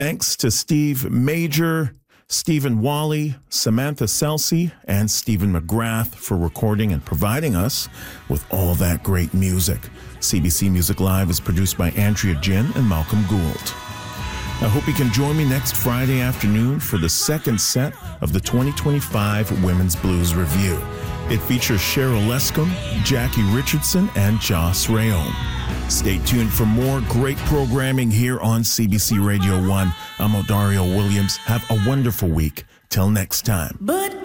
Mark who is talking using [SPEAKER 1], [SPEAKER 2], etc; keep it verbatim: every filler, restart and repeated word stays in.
[SPEAKER 1] Thanks to Steve Major, Stephen Wally, Samantha Selsey, and Stephen McGrath for recording and providing us with all that great music. C B C Music Live is produced by Andrea Jin and Malcolm Gould. I hope you can join me next Friday afternoon for the second set of the twenty twenty-five Women's Blues Review. It features Cheryl Lescombe, Jackie Richardson, and Joss Rayon. Stay tuned for more great programming here on C B C Radio one. I'm Odario Williams. Have a wonderful week. Till next time.
[SPEAKER 2] But